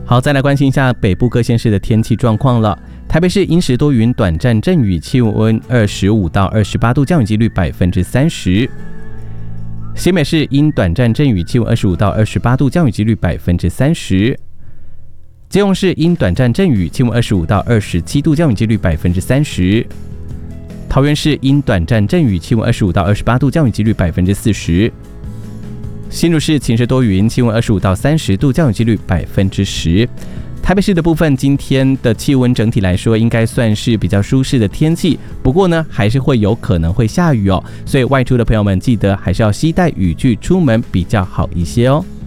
好，再来关心一下北部各县市的天气状况了。台北市阴时多云，短暂阵雨，气温25到28度，降雨几率30%。新北市阴短暂阵雨，气温25到28度，降雨几率30%。基隆市阴短暂阵雨，气温25到27度，降雨几率30%。桃园市阴短暂阵雨，气温25到28度，降雨几率40%。新竹市晴时多云，气温25到30度，降雨几率10%。台北市的部分，今天的气温整体来说应该算是比较舒适的天气，不过呢，还是会有可能会下雨哦，所以外出的朋友们记得还是要携带雨具出门比较好一些哦。